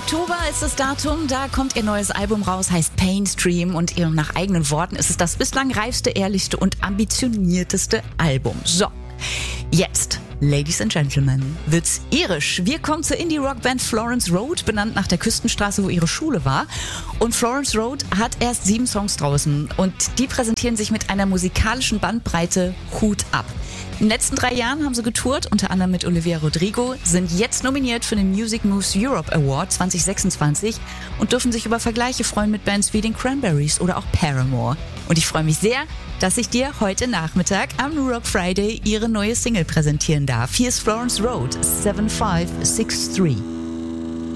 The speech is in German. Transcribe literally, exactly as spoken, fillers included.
Oktober ist das Datum, da kommt ihr neues Album raus, heißt Painstream und ihr nach eigenen Worten ist es das bislang reifste, ehrlichste und ambitionierteste Album. So, jetzt, Ladies and Gentlemen, wird's irisch. Wir kommen zur Indie-Rock-Band Florence Road, benannt nach der Küstenstraße, wo ihre Schule war. Und Florence Road hat erst sieben Songs draußen und die präsentieren sich mit einer musikalischen Bandbreite Hut ab. In den letzten drei Jahren haben sie getourt, unter anderem mit Olivia Rodrigo, sind jetzt nominiert für den Music Moves Europe Award zwanzig sechsundzwanzig und dürfen sich über Vergleiche freuen mit Bands wie den Cranberries oder auch Paramore. Und ich freue mich sehr, dass ich dir heute Nachmittag am Rock Friday ihre neue Single präsentieren darf. Hier ist Florence Road, seven five six three.